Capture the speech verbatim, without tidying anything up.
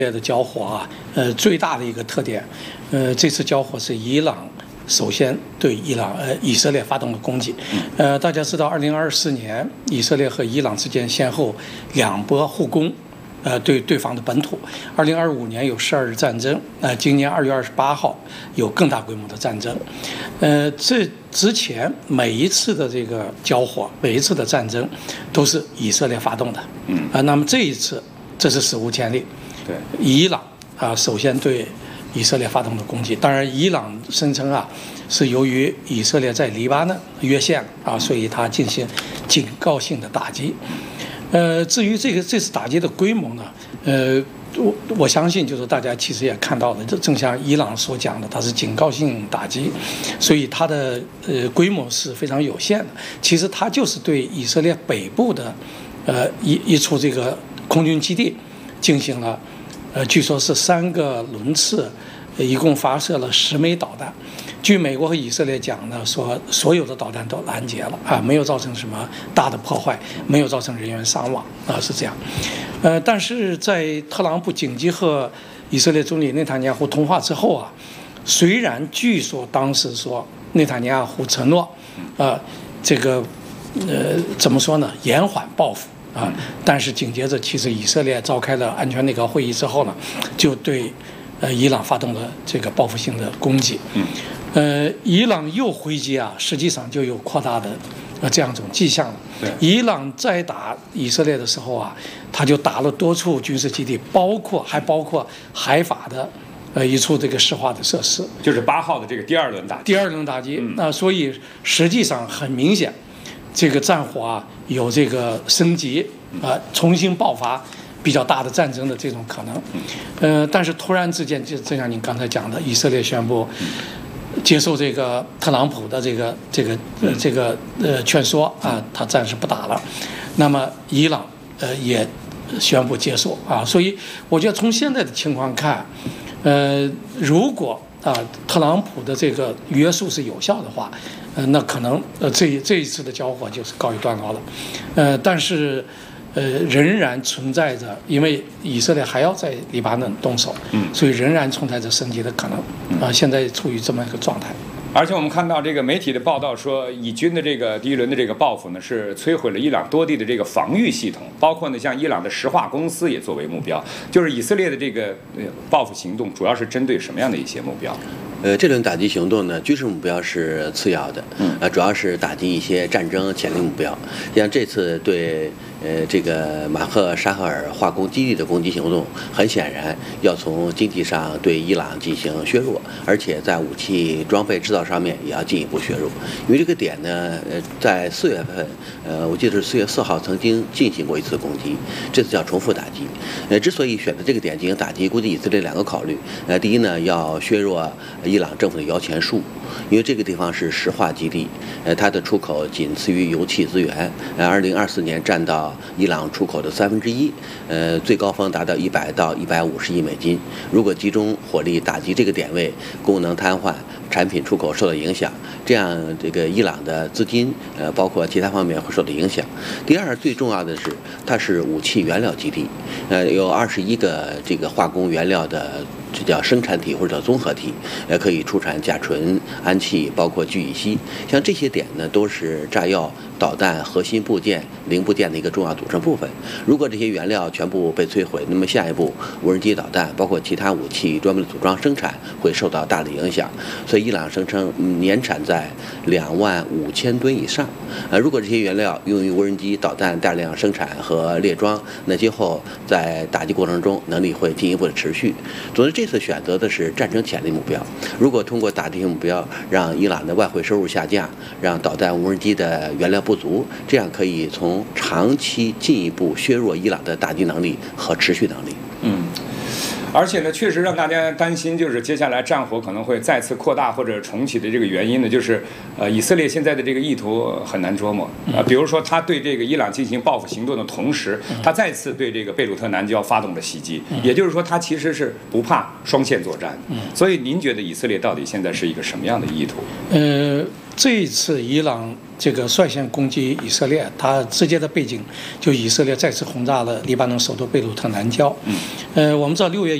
的交火啊，呃，最大的一个特点，呃，这次交火是伊朗首先对伊朗呃以色列发动了攻击，呃，大家知道，二零二四年以色列和伊朗之间先后两波互攻，呃，对对方的本土。二零二五年有十二日战争，呃，今年二月二十八号有更大规模的战争，呃，这之前每一次的这个交火，每一次的战争，都是以色列发动的，嗯，啊、呃，那么这一次这是史无前例。 对， 伊朗啊，首先对以色列发动的攻击。当然，伊朗声称啊，是由于以色列在黎巴嫩越线啊，所以他进行警告性的打击。呃，至于这个这次打击的规模呢，呃，我我相信就是大家其实也看到了，这正像伊朗所讲的，它是警告性打击，所以它的呃规模是非常有限的。其实它就是对以色列北部的呃一一处这个空军基地进行了。呃，据说是三个轮次，一共发射了十枚导弹。据美国和以色列讲呢，说所有的导弹都拦截了啊，没有造成什么大的破坏，没有造成人员伤亡啊，是这样。呃，但是在特朗普紧急和以色列总理内塔尼亚胡通话之后啊，虽然据说当时说内塔尼亚胡承诺，啊、呃，这个呃怎么说呢，延缓报复。啊，但是紧接着，其实以色列召开了安全内阁会议之后呢，就对呃伊朗发动了这个报复性的攻击。嗯，呃，伊朗又回击啊，实际上就有扩大的呃这样一种迹象了。 对， 伊朗在打以色列的时候啊，他就打了多处军事基地，包括还包括海法的呃一处这个石化的设施， 就是八号的这个第二轮打击。 第二轮打击，那、呃、所以实际上很明显。这个战火啊，有这个升级啊、呃，重新爆发比较大的战争的这种可能。呃，但是突然之间，就正像您刚才讲的，以色列宣布接受这个特朗普的这个这个呃这个呃劝说啊，他暂时不打了。那么伊朗呃也宣布接受啊，所以我觉得从现在的情况看，呃，如果啊特朗普的这个约束是有效的话。呃，那可能呃这这一次的交火就是告一段落了，呃，但是呃仍然存在着，因为以色列还要在黎巴嫩动手，嗯，所以仍然存在着升级的可能，啊、呃，现在处于这么一个状态。 而且我们看到这个媒体的报道说，以军的这个第一轮的这个报复呢，是摧毁了伊朗多地的这个防御系统，包括呢像伊朗的石化公司也作为目标。就是以色列的这个呃报复行动，主要是针对什么样的一些目标？ 呃，这轮打击行动呢，军事目标是次要的，嗯，呃，主要是打击一些战争潜力目标，像这次对呃这个马赫沙赫尔化工基地的攻击行动，很显然要从经济上对伊朗进行削弱，而且在武器装备制造上面也要进一步削弱。因为这个点呢，呃，在四月份，呃，我记得是四月四号曾经进行过一次攻击，这次叫重复打击。呃，之所以选择这个点进行打击，估计以色列两个考虑，呃，第一呢，要削弱伊朗政府的摇钱树，因为这个地方是石化基地，呃，它的出口仅次于油气资源，呃，二零二四年占到伊朗出口的三分之一，呃，最高峰达到一百到一百五十亿美金。如果集中火力打击这个点位，功能瘫痪，产品出口受到影响，这样这个伊朗的资金，呃，包括其他方面会受到影响。第二，最重要的是，它是武器原料基地，呃，有二十一个这个化工原料的。这叫生产体或者叫综合体，呃，可以出产甲醇、氨气，包括聚乙烯，像这些点呢，都是炸药、导弹核心部件、零部件的一个重要组成部分。如果这些原料全部被摧毁，那么下一步无人机导弹，包括其他武器装备的组装生产会受到大的影响。所以伊朗声称年产在两万五千吨以上。呃，如果这些原料用于无人机导弹大量生产和列装，那今后在打击过程中能力会进一步的持续。总之，这次选择的是战争潜力目标。如果通过打这些目标，让伊朗的外汇收入下降，让导弹、无人机的原料不足，这样可以从长期进一步削弱伊朗的打击能力和持续能力。 嗯。而且呢，确实让大家担心，就是接下来战火可能会再次扩大或者重启的这个原因呢，就是呃，以色列现在的这个意图很难捉摸啊、呃。比如说，他对这个伊朗进行报复行动的同时，他再次对这个贝鲁特南郊发动了袭击，也就是说，他其实是不怕双线作战。所以，您觉得以色列到底现在是一个什么样的意图？ 呃， 这一次伊朗这个率先攻击以色列，它直接的背景就以色列再次轰炸了黎巴嫩首都贝鲁特南郊。呃，我们知道六月